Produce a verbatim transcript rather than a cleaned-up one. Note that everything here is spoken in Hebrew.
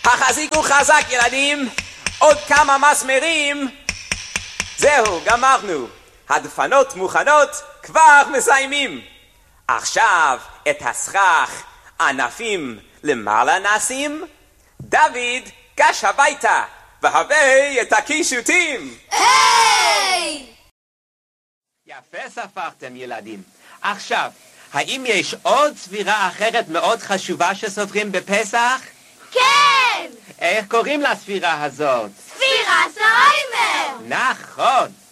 החזיקו חזק ילדים, עוד כמה מסמרים. זהו, גמרנו. הדפנות מוכנות, כבר מסיימים. עכשיו את הסכך ענפים למעלה נשים. דוד גש הביתה והבא את הקישוטים. היי! יפה ספרתם ילדים. עכשיו, האם יש עוד ספירה אחרת מאוד חשובה שסופרים בפסח? כן! איך קוראים לספירה הזאת? ספירת העומר! נכון.